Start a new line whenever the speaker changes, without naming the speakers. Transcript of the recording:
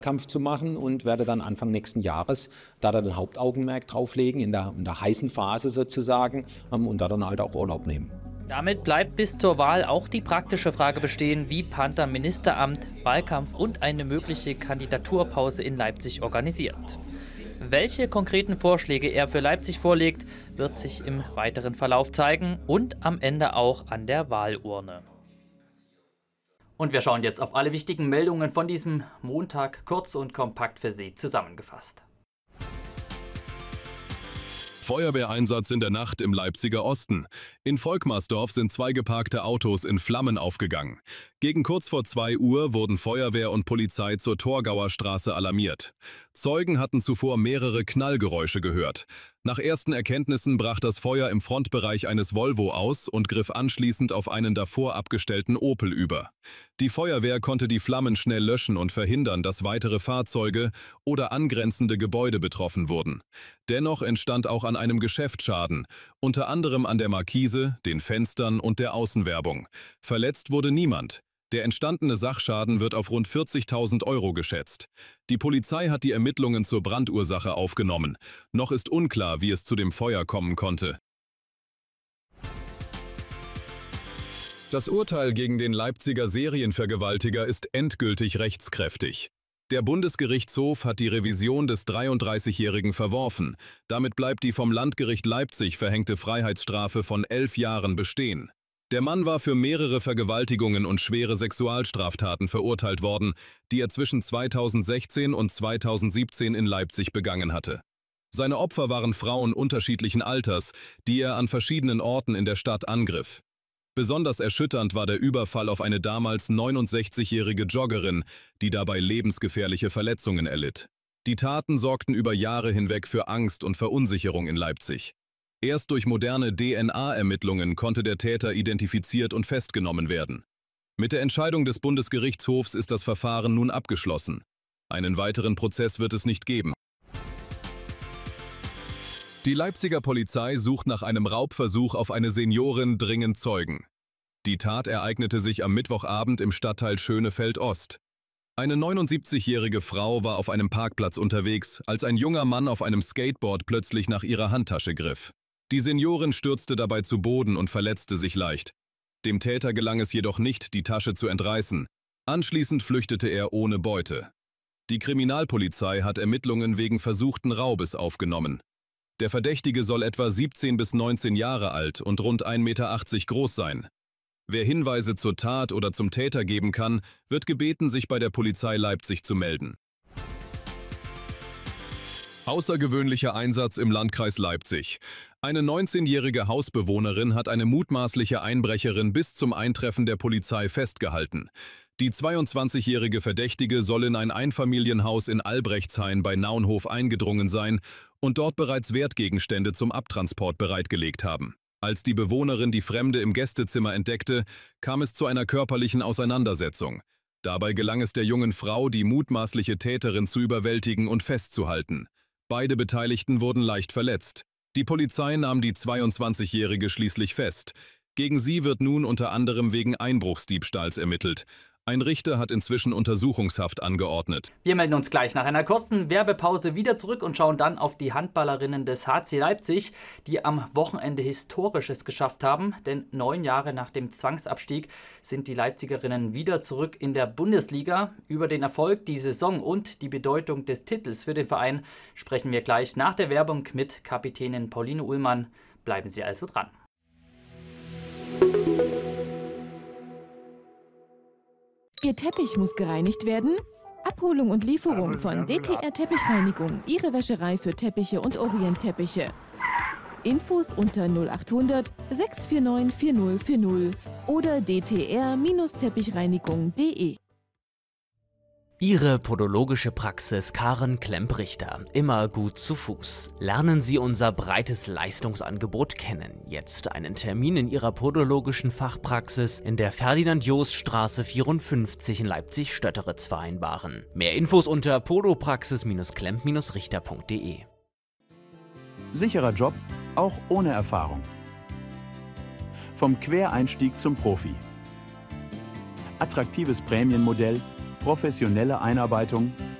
Kampf zu machen und werde dann Anfang nächsten Jahres da dann Hauptaugenmerk drauflegen, in der heißen Phase sozusagen, und da dann halt auch Urlaub nehmen.
Damit bleibt bis zur Wahl auch die praktische Frage bestehen, wie Panther Ministeramt, Wahlkampf und eine mögliche Kandidaturpause in Leipzig organisiert. Welche konkreten Vorschläge er für Leipzig vorlegt, wird sich im weiteren Verlauf zeigen und am Ende auch an der Wahlurne. Und wir schauen jetzt auf alle wichtigen Meldungen von diesem Montag kurz und kompakt für Sie zusammengefasst.
Feuerwehreinsatz in der Nacht im Leipziger Osten. In Volkmarsdorf sind 2 geparkte Autos in Flammen aufgegangen. Gegen kurz vor 2 Uhr wurden Feuerwehr und Polizei zur Torgauer Straße alarmiert. Zeugen hatten zuvor mehrere Knallgeräusche gehört. Nach ersten Erkenntnissen brach das Feuer im Frontbereich eines Volvo aus und griff anschließend auf einen davor abgestellten Opel über. Die Feuerwehr konnte die Flammen schnell löschen und verhindern, dass weitere Fahrzeuge oder angrenzende Gebäude betroffen wurden. Dennoch entstand auch an einem Geschäft Schaden, unter anderem an der Markise, den Fenstern und der Außenwerbung. Verletzt wurde niemand. Der entstandene Sachschaden wird auf rund 40.000 € geschätzt. Die Polizei hat die Ermittlungen zur Brandursache aufgenommen. Noch ist unklar, wie es zu dem Feuer kommen konnte. Das Urteil gegen den Leipziger Serienvergewaltiger ist endgültig rechtskräftig. Der Bundesgerichtshof hat die Revision des 33-Jährigen verworfen. Damit bleibt die vom Landgericht Leipzig verhängte Freiheitsstrafe von 11 Jahren bestehen. Der Mann war für mehrere Vergewaltigungen und schwere Sexualstraftaten verurteilt worden, die er zwischen 2016 und 2017 in Leipzig begangen hatte. Seine Opfer waren Frauen unterschiedlichen Alters, die er an verschiedenen Orten in der Stadt angriff. Besonders erschütternd war der Überfall auf eine damals 69-jährige Joggerin, die dabei lebensgefährliche Verletzungen erlitt. Die Taten sorgten über Jahre hinweg für Angst und Verunsicherung in Leipzig. Erst durch moderne DNA-Ermittlungen konnte der Täter identifiziert und festgenommen werden. Mit der Entscheidung des Bundesgerichtshofs ist das Verfahren nun abgeschlossen. Einen weiteren Prozess wird es nicht geben. Die Leipziger Polizei sucht nach einem Raubversuch auf eine Seniorin dringend Zeugen. Die Tat ereignete sich am Mittwochabend im Stadtteil Schönefeld-Ost. Eine 79-jährige Frau war auf einem Parkplatz unterwegs, als ein junger Mann auf einem Skateboard plötzlich nach ihrer Handtasche griff. Die Seniorin stürzte dabei zu Boden und verletzte sich leicht. Dem Täter gelang es jedoch nicht, die Tasche zu entreißen. Anschließend flüchtete er ohne Beute. Die Kriminalpolizei hat Ermittlungen wegen versuchten Raubes aufgenommen. Der Verdächtige soll etwa 17 bis 19 Jahre alt und rund 1,80 Meter groß sein. Wer Hinweise zur Tat oder zum Täter geben kann, wird gebeten, sich bei der Polizei Leipzig zu melden. Außergewöhnlicher Einsatz im Landkreis Leipzig. Eine 19-jährige Hausbewohnerin hat eine mutmaßliche Einbrecherin bis zum Eintreffen der Polizei festgehalten. Die 22-jährige Verdächtige soll in ein Einfamilienhaus in Albrechtshain bei Naunhof eingedrungen sein und dort bereits Wertgegenstände zum Abtransport bereitgelegt haben. Als die Bewohnerin die Fremde im Gästezimmer entdeckte, kam es zu einer körperlichen Auseinandersetzung. Dabei gelang es der jungen Frau, die mutmaßliche Täterin zu überwältigen und festzuhalten. Beide Beteiligten wurden leicht verletzt. Die Polizei nahm die 22-Jährige schließlich fest. Gegen sie wird nun unter anderem wegen Einbruchsdiebstahls ermittelt. Ein Richter hat inzwischen Untersuchungshaft angeordnet.
Wir melden uns gleich nach einer kurzen Werbepause wieder zurück und schauen dann auf die Handballerinnen des HC Leipzig, die am Wochenende Historisches geschafft haben. Denn 9 Jahre nach dem Zwangsabstieg sind die Leipzigerinnen wieder zurück in der Bundesliga. Über den Erfolg, die Saison und die Bedeutung des Titels für den Verein sprechen wir gleich nach der Werbung mit Kapitänin Pauline Uhlmann. Bleiben Sie also dran.
Ihr Teppich muss gereinigt werden? Abholung und Lieferung von DTR Teppichreinigung, Ihre Wäscherei für Teppiche und Orientteppiche. Infos unter 0800 649 4040 oder dtr-teppichreinigung.de.
Ihre podologische Praxis Karen Klemp-Richter. Immer gut zu Fuß. Lernen Sie unser breites Leistungsangebot kennen. Jetzt einen Termin in Ihrer podologischen Fachpraxis in der Ferdinand-Jost-Straße 54 in Leipzig-Stötteritz vereinbaren. Mehr Infos unter podopraxis-klemp-richter.de.
Sicherer Job, auch ohne Erfahrung. Vom Quereinstieg zum Profi. Attraktives Prämienmodell, professionelle Einarbeitung,